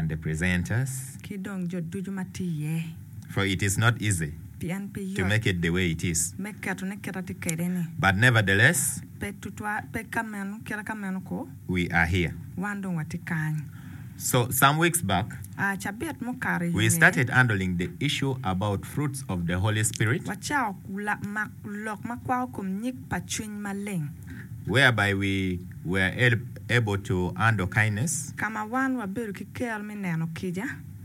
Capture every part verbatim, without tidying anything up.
and the presenters, Kidong jo duju matiye. for it is not easy Pian pi to yo. make it the way it is. Mekatu ne kerati kereni. But nevertheless, Pe tutwa pe kamenu kera kamenu ko. we are here. Wando watikany. So some weeks back, A chabet mo kari. we started handling the issue about fruits of the Holy Spirit, Wachao kula mak lok makwao kum nyik pachwin maleng. whereby we were el- able to handle kindness. Kama wan wabiru kikel mineno kija.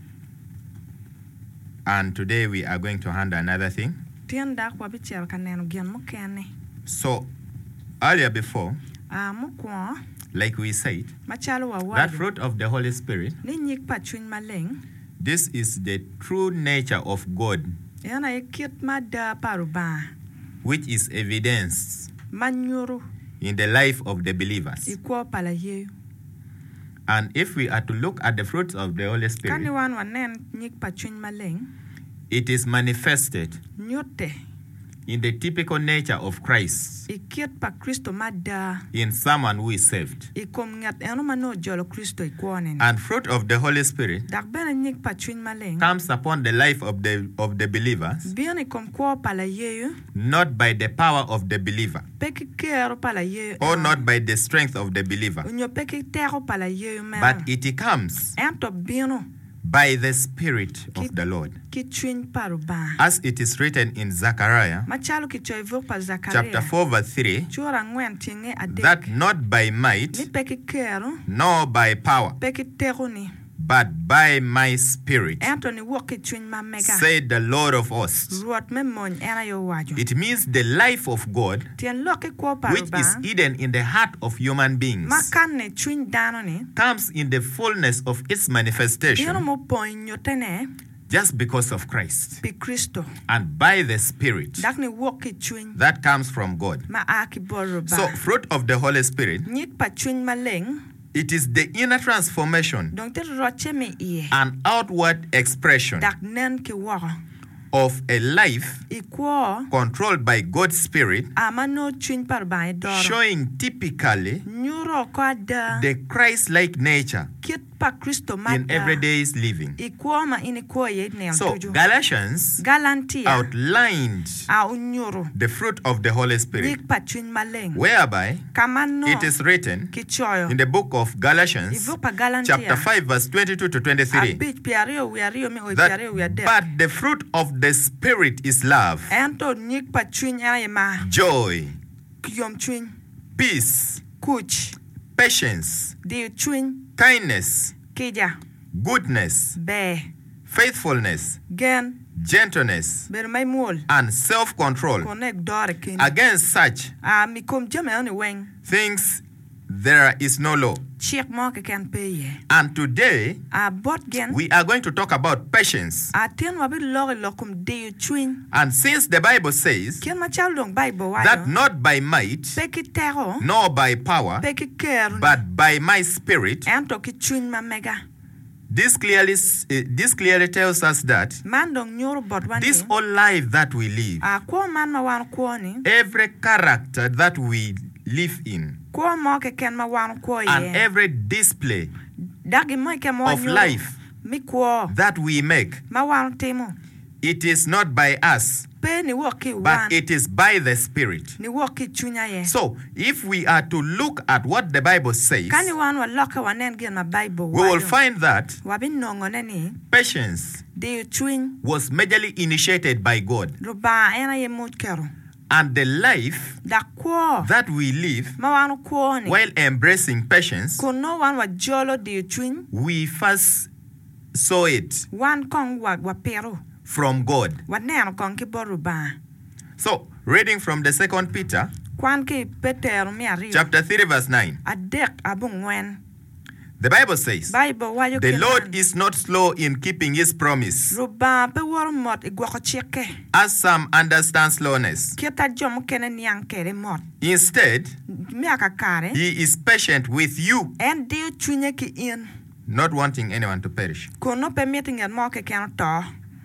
And today we are going to handle another thing. Tiendak wabichel kaneno gian mo kene. So earlier before, A mo kwa. like we said, Machalo wa that wadu. fruit of the Holy Spirit, Ni nyik pachwin maleng. this is the true nature of God, Yana ekit mada paruba. which is evidenced Manyuru. in the life of the believers. Ikwo pala ye. And if we are to look at the fruits of the Holy Kani Spirit, wan wanen nyik pachwin maleng. it is manifested Nyote. in the typical nature of Christ, Ikit pa Kristo mada. in someone who is saved. Ikom ngat eno mano jolo Kristo ikwonen. And fruit of the Holy Spirit Dak bena nyik pachwin maleng. comes upon the life of the of the believers, Bian ikom kwa pala ye. not by the power of the believer, Peki kero pala ye. or not by the strength of the believer, Unyo peki tero pala ye man. but it comes Ento biano. by the Spirit of the Lord. Ki chwin paruba. As it is written in Zechariah Machalo ki choy vok pa Zakaria. chapter four verse three, Chura ngwen tienge adek. that not by might, Ni peki kero. nor by power, Peki tero ni. but by my Spirit, Ento ni wok ki chwin ma mega. said the Lord of hosts. Ruot me mon ena yo wajo. It means the life of God, Tien loke kwa which paruba. is hidden in the heart of human beings, Makan ne chwin dano ni. comes in the fullness of its Biano manifestation mo poin nyotene. just because of Christ, Pi Kristo. and by the Spirit Dak ni wok ki chwin. that comes from God. Ma aki boruba. So, fruit of the Holy Spirit, Nyik pa chwin maleng. it is the inner transformation Dong te roche me iye. and outward expression Dak nen ki woko. of a life Ikwo. controlled by God's Spirit, Ama no chwin paruba e doro. showing typically Nyuro kwa da. the Christ-like nature Kit pa Kristo mada. in everyday's living. Ikwo ma ini kwa ye ne So, tuju. Galatians Galantia. outlined A unyuro. the fruit of the Holy Spirit, Nyik pa chwin maleng. whereby Kama no. it is written Ki choyo. in the book of Galatians, Ivo pa Galantia. chapter five, verse twenty-two to twenty-three, Abich piario wiario me oi that, piario wiade. but the fruit of the Spirit is love, Ento nyik pa chwin ena ma. joy, Kiyom chwin. peace, Kuch. patience, Di chwin. kindness, Kija. goodness, Be. faithfulness, Gen. gentleness, Ber may mul. and self-control. Konek dore kin. Against such A mi kom jame ane weng. things there is no law. Chik mo ke ken peye. And today, A bot gen. we are going to talk about patience. A ten wabi lori lokum de chwin. And since the Bible says Ken ma chal dong Bible wayo. that not by might, Peki tero. nor by power, Peki keru. but by my Spirit, Ento ki chwin ma mega. this clearly s- eh, this clearly tells us that Man dong nyoro bot wani. this whole life that we live, A kwa man ma wan kwa ni. every character that we live in, Kwa mo ke ken ma wan kwa ye. and every display Dagi mo ke mo of nyoro. life Mi kwa. that we make, Ma wan temo. it is not by us, Pe ni woki wan. but it is by the Spirit. Ni woki chunya ye. So, if we are to look at what the Bible says, Kani wan wa loka wanen gen ma Bible we will wayo. find that Wabi nongo neni. patience De chwin. was majorly initiated by God, Ruba ena ye mut kero. and the life Da kwa. that we live Ma wan kwa ni. while embracing patience, Kono wan wa jolo de chwin. we first saw it Wan kong wa wa pero. from God. Wa neno kong ki boruba. So, reading from the second Peter, Kwan ki petero mi ari. chapter three, verse nine, Adek abung wen. the Bible says, Bible wayo the ke Lord man. is not slow in keeping his promise, Ruba pe wor mot igwako chike. as some understand slowness. Kita jom kene niang kere mot. Instead, Miaka kare. he is patient with you, En dio chunye ki in. not wanting anyone to perish. Kono pe meeting at mo ke keno to.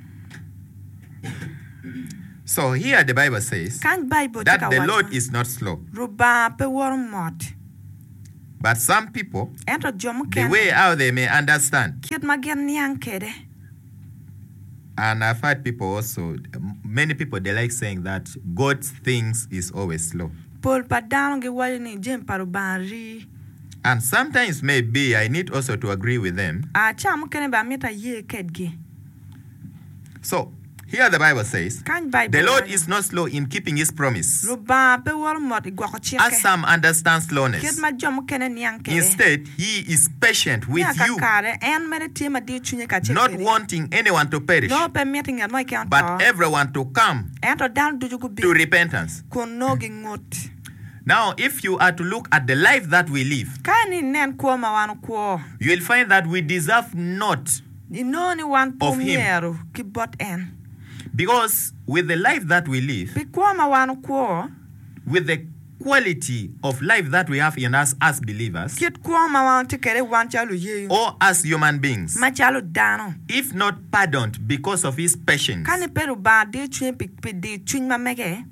So here the Bible says Kan Bible that tika the wacho. Lord is not slow. Ruba pe wor mot. But some people, ento jom the ken way how they may understand, kit magen niang kede and I've heard people also, many people, they like saying that God's things is always slow. pol pa down ge wali ni jem paru banri And sometimes maybe I need also to agree with them. a cham ken ba meta ye kedge So, here the Bible says, kan bai the Lord is not slow in keeping his promise, ruba pe wal mot igwa ko chike as some understand kit slowness. ma jom ken niang kede Instead, he is patient with you, kare en mere ti ma di chunye ka chike not wanting anyone to perish, no pe meeting en mo ken but everyone to come ento down du jugu bi to repentance. ko no gi ngot Now, if you are to look at the life that we live, kani nen ko ma wan ko you will find that we deserve not, ni no ni wan Of him. pomero ki bot en because with the life that we live, bi ko ma wan ko with the quality of life that we have in us as believers, kit ko ma wan ti kere wan chalu ye or as human beings, ma chalu dano if not pardoned because of his patience, kani peru ba de chun pi pi de chun ma mege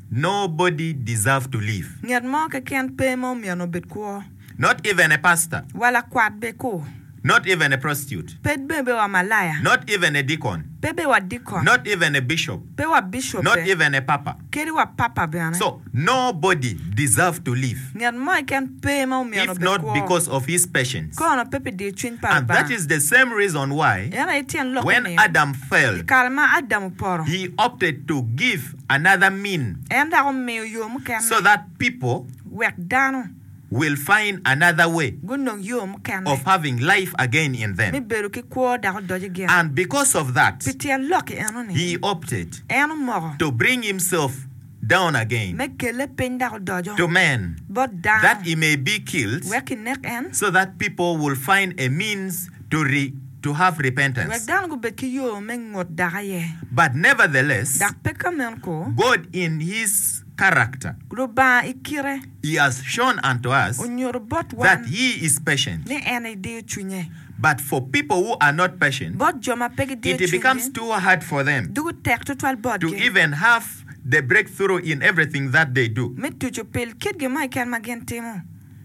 nobody deserves to live. nyer mo ke ken pe mo mi no bet ko Not even a pastor, wala kwat be ko not even a prostitute, pet be be wa malaya not even a deacon, pe be wa dikon not even a bishop, pe wa bishop not be even a papa. keri wa papa be ana So, nobody deserves to live, nyer mo ken pe mo mi no if bet not ko because of his patience. ko no pepe de chun pa And ba that is the same reason why, yana etien lo when Adam fell, kalma adam poro he opted to give another mean enda o me yo mu ken so that people wek dano will find another way gunno yo mu ken of having life again in mi them. beru ki ko da doje gen And because of that, pitien lo ke eno ni he opted eno mo to bring himself down again me kele penda dojo to man, but down that he may be killed, wek nek en so that people will find a means to re, to have wek repentance. dan go bet ki yo me ngot da ye But nevertheless, dak pe kamen ko God in his character, ruba ikire he has shown unto us onyor bot that wan he is patient. ni ene de chunye But for people who are not patient, bot joma pegi de it becomes too hard for them du tek to twal bot to ge even have the breakthrough in everything that they do. me tu pel kit ge mai kan magen temo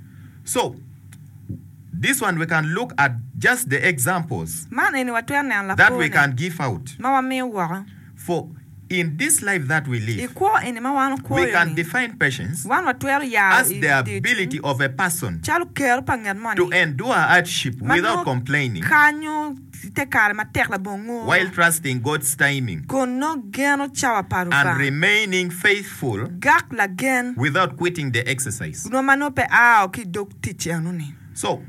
So, this one we can look at just the examples man ene watu na la that we can give out. ma wa me wa For in this life that we live, iko ene ma wan ko we can define patience wan watu ya as the ability of a person chalu ker pangan man to endure hardship without complaining, kanyo te kar ma tek la bongo while trusting God's timing kono geno chawa paru and pa remaining faithful gak la gen without quitting the exercise. no mano pe a o ki dok tichi anu ni So,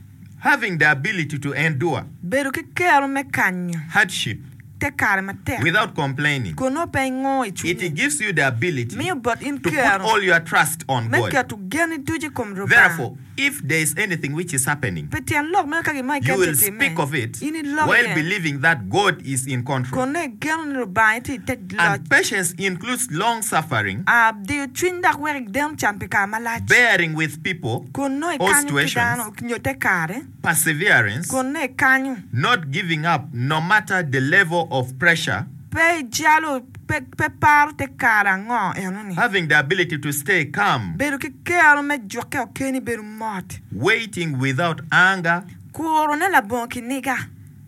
having the ability to endure beru ki kero me kanyo hardship te kar ma tek without complaining, kono pe ngo ichu it gives you the ability me but in to put kero all your trust on me ka God. tu geni tuji kom roba Therefore, if there is anything which is happening, petian lok me ka gi mai you will te speak of it ini lok while gen. believing that God is in control. kono geno ni roba iti te lok And patience includes long suffering, a de twinda werk den chan pe ka malach bearing with people, kono e all kanyo situations. tidano kinyo te kare perseverance, kono e kanyo not giving up no matter the level of pressure, pe jalo pe pe par te kara ngo eno ni having the ability to stay calm, beru ki kero me joke o keni beru mot waiting without anger kuro ne la bon ki niga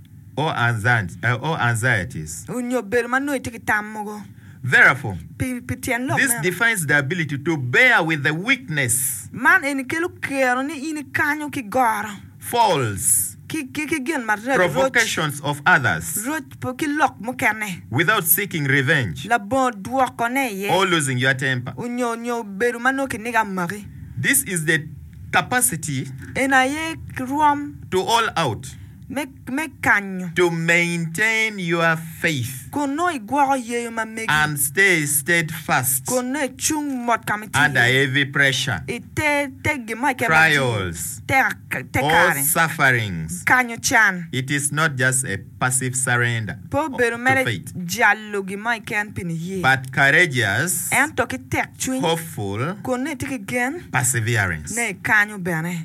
or anxi- uh, or anxieties. unyo beru mano iti ki tamugo Therefore, pi pitien lo this me defines the ability to bear with the weakness, man eni kelu kero ni ini kanyo ki goro faults, ki ki ki gen ma red provocations of others, rot po ki lok mo kene without seeking revenge la bon duoko ne ye or losing your temper. unyo nyo beru mano ki niga mari This is the capacity ena ye ruom to all out, me me kanyo to maintain your faith kono igworo ye ma megi and stay steadfast kono e chung mot kamiti under heavy pressure, ite te gima ke trials, te te or kare sufferings. kanyo chan It is not just a passive surrender po of- beru to mere faith, jallo gima ken pin ye but courageous, en to ki tek chung hopeful, kono ti ki gen perseverance. ne kanyo bene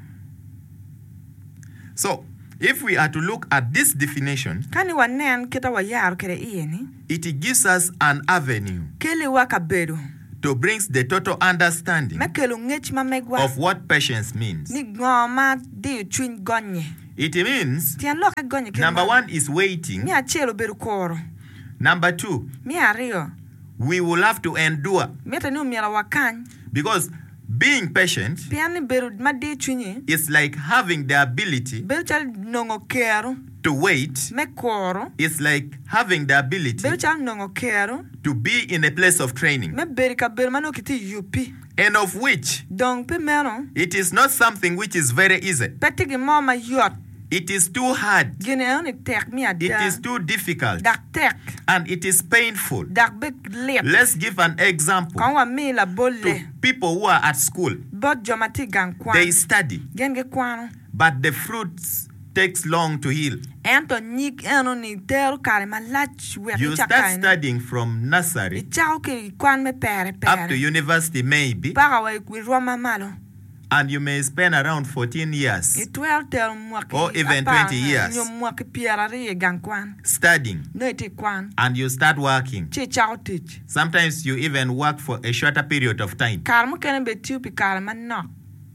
So, if we are to look at this definition, kani wanen kita wa yar kere iye ni it gives us an avenue kele wa ka beru to bring the total understanding me kelo ngech ma megwa of what patience means. ni ngoma de twin gonye It means, tian lo ka gonye ke number one is waiting. mi achelo beru koro Number two, mi ario we will have to endure, mi tani umiela wakan because being patient piani beru ma de twinye is like having the ability beru chal nongo kero to wait. me koro It's like having the ability beru chal nongo kero to be in a place of training, me beri ka beru mano kiti yupi and of which donc pe mero it is not something which is very easy. petigi mama yot It is too hard. gene on tek mi ada It is too difficult. dak tek And it is painful. dak bek lep Let's give an example kan wa mi la to bolle people who are at school. bot jomati gan kwan They study, gen ge kwano but the fruits takes long to heal. ento nyik eno ni teru kare ma lach we You start studying from nursery chao ke kwan me pere up to pere university maybe, para wa ku roma malo and you may spend around fourteen years e twelve ter mwaki Or even twenty years. nyo mwaki piera re gan kwan studying, no ti kwan and you start working. che chao tich Sometimes you even work for a shorter period of time. kar mo kene be tiu pi kar ma no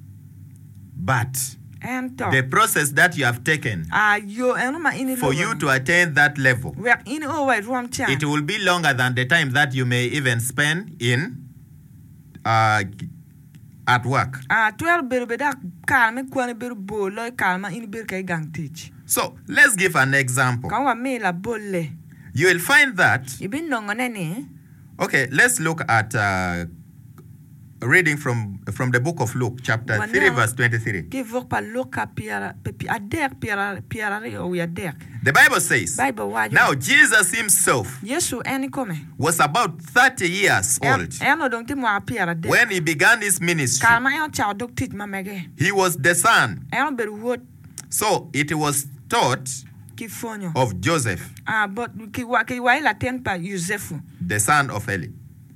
But ento the process that you have taken a yo eno ma ini for you to attain that level, we ini o wa rom cha it will be longer than the time that you may even spend in uh, at work. a twelve beru be da kar me kwan beru bo lo kar ma ini ber kay gang tich So let's give an example. kan wa mi la bolle You will find that, ibin nongo nene okay, let's look at uh, reading from from the book of Luke, chapter Wana- three, verse twenty-three. ke vok pa loka piara pepi ader piara piara re o ya der The Bible says, bible wa yo now Jesus himself yesu eni come was about thirty years old eno dong ti mo piara der when he began his ministry. kalma yo cha dok tit ma mege He was the son, eno beru wot so it was taught ki fonyo of Joseph, ah but ki wa ki wa la ten pa yosefu the son of Eli.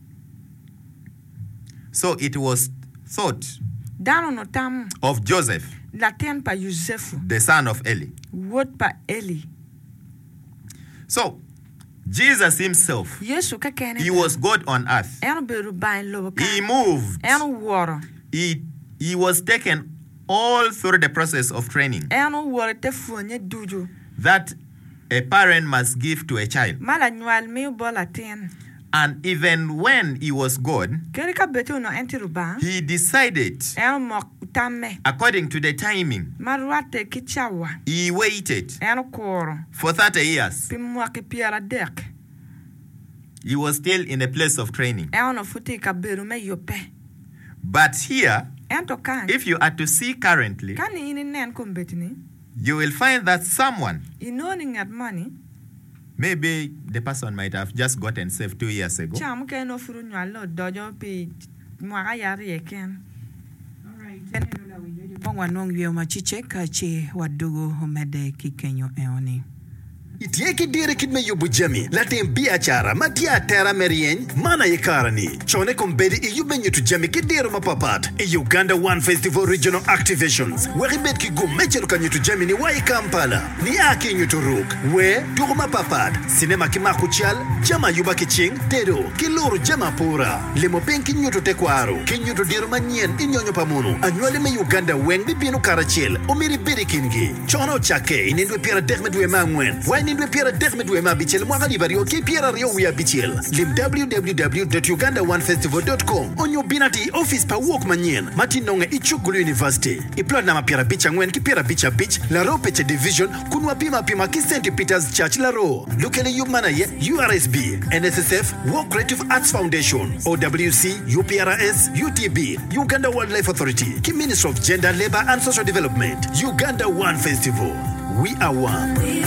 So it was thought dano no tam of Joseph, la ten pa yosefu the son of Eli. wot pa eli So Jesus himself, yesu ka kene he was God on earth. eno beru bain lo ka He moved. eno woro He, he was taken all through the process of training eno woro te fonye duju that a parent must give to a child. mala nywal mi bola ten And even when he was God, kere ka betu no entiru ba he decided, eno mok tamme according to the timing, marwate ki chawa he waited eno koro for thirty years. pi mwaki piara dek He was still in a place of training. eno futi ka beru me yope But here, ento kan if you are to see currently, kan ini nen kumbetini you will find that someone, inoni ngat money maybe the person might have just gotten saved two years ago. cham ke no furu nywal lo dojo pi mwaka yari eken Wanong wiyo machiche kache wadugo homede kikenyo eoni. Itieki dire kid me yubu jami latin biachara matia terra merien mana yekarani chone kombedi e yube nyutu jami kidiro mapapat e Uganda One Festival Regional Activations wari bet ki go mechelu ka nyutu jami ni wai Kampala ni aki nyutu ruk we duro mapapat sinema kimaku chal jama yuba kiching tedo kiloro jama pura lemo penki nyutu tekwaro ki nyutu diro manyen inyonyo pamono anywale me Uganda weng bibino karachel omiri beri kingi chono chake inindwe pira dekmedwe mangwen wai ndwe piera dekmed we ma bichel mwa gali bari okay piera rio we bichel lim w w w dot uganda one festival dot com onyo binati office pa walk manyen matin nonge ichugulu university iplod na mapiera bicha ngwen ki piera bicha beach la ro peche division kunwa pima pima ki Saint Peter's Church la ro lukele yumana ye U R S B N S S F Work Creative Arts Foundation O W C U P R S U T B Uganda Wildlife Authority ki Ministry of Gender Labor and Social Development Uganda One Festival we are one.